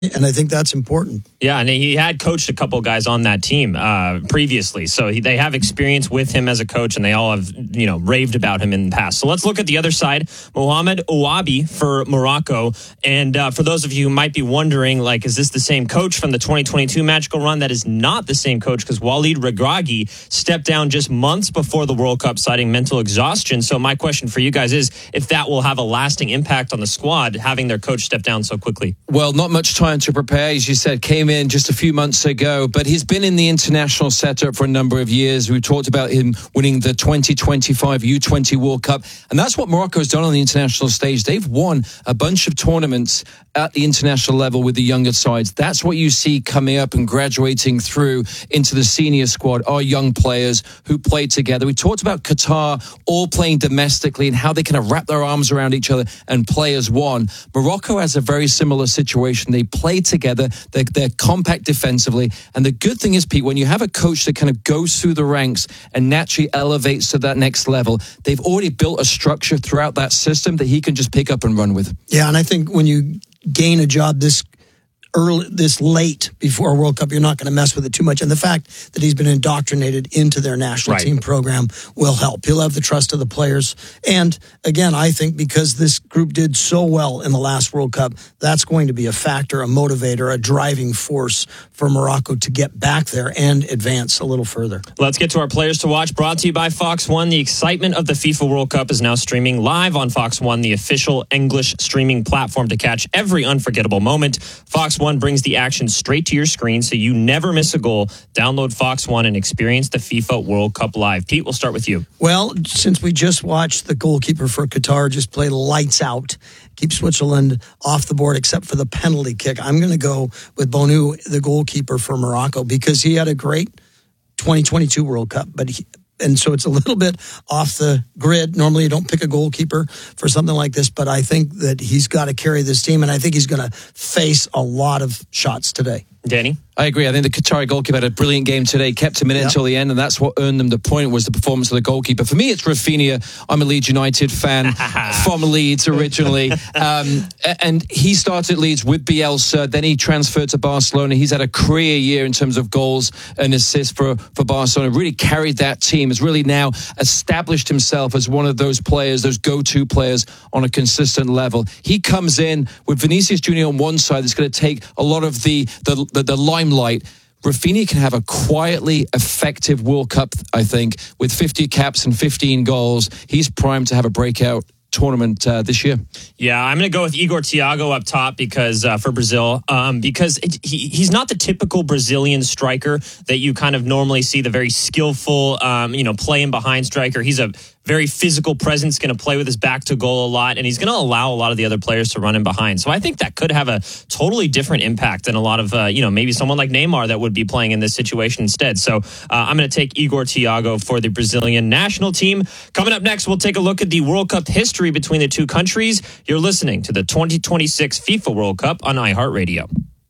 And I think that's important. Yeah, and he had coached a couple guys on that team previously. So they have experience with him as a coach, and they all have, raved about him in the past. So let's look at the other side. Mohamed Ouabi for Morocco. And for those of you who might be wondering, is this the same coach from the 2022 Magical Run? That is not the same coach, because Walid Regragui stepped down just months before the World Cup, citing mental exhaustion. So my question for you guys is if that will have a lasting impact on the squad, having their coach step down so quickly. Well, not much time to prepare, as you said, came in just a few months ago, but he's been in the international setup for a number of years. We talked about him winning the 2025 U20 World Cup, and that's what Morocco's done on the international stage. They've won a bunch of tournaments at the international level with the younger sides. That's what you see coming up and graduating through into the senior squad, our young players who play together. We talked about Qatar all playing domestically and how they kind of wrap their arms around each other and play as one. Morocco has a very similar situation. They play together. They're compact defensively. And the good thing is, Pete, when you have a coach that kind of goes through the ranks and naturally elevates to that next level, they've already built a structure throughout that system that he can just pick up and run with. Yeah, and I think when you gain a job this late before a World Cup, you're not going to mess with it too much. And the fact that he's been indoctrinated into their national team program will help. He'll have the trust of the players. And again, I think because this group did so well in the last World Cup, that's going to be a factor, a motivator, a driving force for Morocco to get back there and advance a little further. Let's get to our players to watch, brought to you by Fox One. The excitement of the FIFA World Cup is now streaming live on Fox One, the official English streaming platform to catch every unforgettable moment. Fox One brings the action straight to your screen so you never miss a goal. Download Fox One and experience the FIFA World Cup live. Pete, we'll start with you. Well, since we just watched the goalkeeper for Qatar just play lights out, keep Switzerland off the board except for the penalty kick, I'm going to go with Bonu, the goalkeeper for Morocco, because he had a great 2022 World Cup, and so it's a little bit off the grid. Normally you don't pick a goalkeeper for something like this, but I think that he's got to carry this team, and I think he's going to face a lot of shots today. Danny? I agree. I think the Qatari goalkeeper had a brilliant game today, kept him in it until the end, and that's what earned them the point, was the performance of the goalkeeper. For me, it's Rafinha. I'm a Leeds United fan from Leeds originally. And he started Leeds with Bielsa, then he transferred to Barcelona. He's had a career year in terms of goals and assists for Barcelona. Really carried that team, has really now established himself as one of those players, those go-to players on a consistent level. He comes in with Vinicius Junior on one side that's going to take a lot of the limelight. Rafinha can have a quietly effective World Cup, I think, with 50 caps and 15 goals. He's primed to have a breakout tournament this year. Yeah, I'm going to go with Igor Thiago up top because for Brazil, because he's not the typical Brazilian striker that you kind of normally see, the very skillful, playing behind striker. He's a very physical presence, going to play with his back to goal a lot, and he's going to allow a lot of the other players to run in behind. So I think that could have a totally different impact than a lot of, maybe someone like Neymar that would be playing in this situation instead. So I'm going to take Igor Thiago for the Brazilian national team. Coming up next, we'll take a look at the World Cup history between the two countries. You're listening to the 2026 FIFA World Cup on iHeartRadio.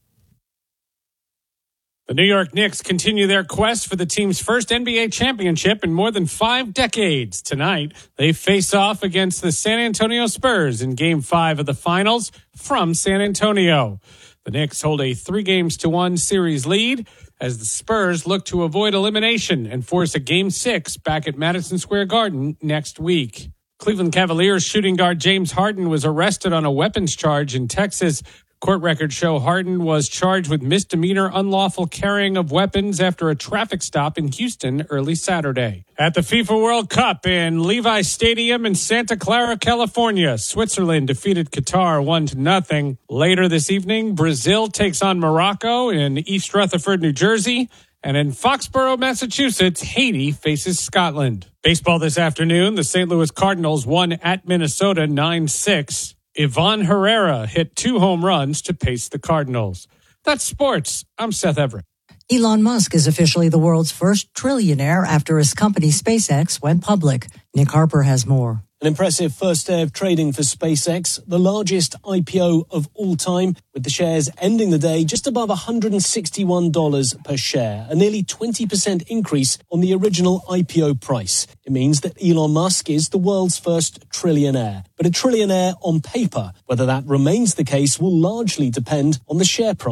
The New York Knicks continue their quest for the team's first NBA championship in more than 5 decades. Tonight, they face off against the San Antonio Spurs in Game 5 of the Finals from San Antonio. The Knicks hold a 3-1 series lead as the Spurs look to avoid elimination and force a Game 6 back at Madison Square Garden next week. Cleveland Cavaliers shooting guard James Harden was arrested on a weapons charge in Texas. Court records show Harden was charged with misdemeanor unlawful carrying of weapons after a traffic stop in Houston early Saturday. At the FIFA World Cup in Levi Stadium in Santa Clara, California, Switzerland defeated Qatar 1-0. Later this evening, Brazil takes on Morocco in East Rutherford, New Jersey. And in Foxborough, Massachusetts, Haiti faces Scotland. Baseball this afternoon, the St. Louis Cardinals won at Minnesota 9-6. Ivan Herrera hit 2 home runs to pace the Cardinals. That's sports. I'm Seth Everett. Elon Musk is officially the world's first trillionaire after his company SpaceX went public. Nick Harper has more. An impressive first day of trading for SpaceX, the largest IPO of all time, with the shares ending the day just above $161 per share, a nearly 20% increase on the original IPO price. It means that Elon Musk is the world's first trillionaire. But a trillionaire on paper. Whether that remains the case will largely depend on the share price.